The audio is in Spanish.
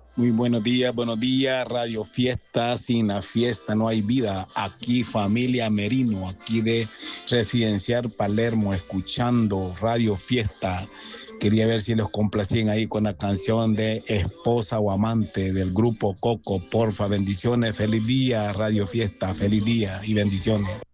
Muy buenos días, Radio Fiesta. Sin la fiesta no hay vida. Aquí familia Merino, aquí de Residencial Palermo, escuchando Radio Fiesta. Quería ver si los complacían ahí con la canción de Esposa o Amante del grupo Coco. Porfa, bendiciones. Feliz día, Radio Fiesta. Feliz día y bendiciones.